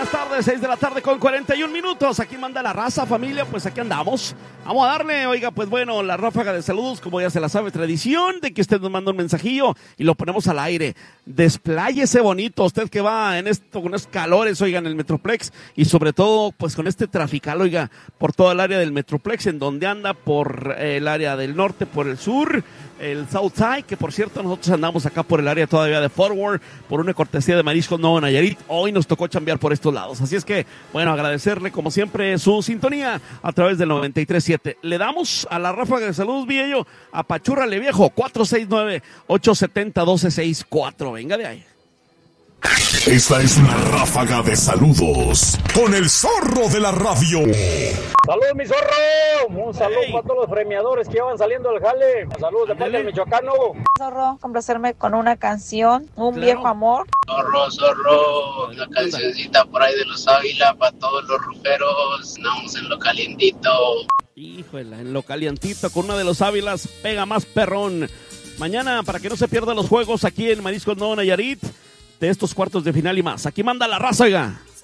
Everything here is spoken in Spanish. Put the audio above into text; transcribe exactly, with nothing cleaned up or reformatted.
buenas tardes, seis de la tarde con cuarenta y un minutos. Aquí manda la raza, familia, pues aquí andamos. Vamos a darle, oiga, pues bueno, la ráfaga de saludos, como ya se la sabe, tradición de que usted nos manda un mensajillo y lo ponemos al aire. Despláyese bonito, usted que va en esto, con estos calores, oiga, en el Metroplex y sobre todo, pues con este trafical, oiga, por toda el área del Metroplex, en donde anda por el área del norte, por el sur, el Southside, que por cierto nosotros andamos acá por el área todavía de Forward, por una cortesía de Mariscos Nuevo Nayarit. Hoy nos tocó chambear por estos lados, así es que, bueno, agradecerle como siempre su sintonía a través del noventa y tres punto siete. Le damos a la ráfaga de saludos, Viejo, a Pachúrale Viejo, cuatro seis nueve, ocho siete cero, uno dos seis cuatro. Venga de ahí. Esta es una ráfaga de saludos con el zorro de la radio. ¡Saludos, mi zorro! Un saludo hey. para todos los premiadores que van saliendo del jale. Saludos de parte del michoacano. Zorro, complacerme con una canción, Un claro. viejo amor. Zorro, zorro, una cancioncita por ahí de los Ávila para todos los ruferos. Andamos en lo calientito. Híjole, en lo calientito con una de los Ávilas pega más perrón. Mañana, para que no se pierdan los juegos aquí en Mariscos Nuevo Nayarit, de estos cuartos de final y más. Aquí manda la raza, oiga.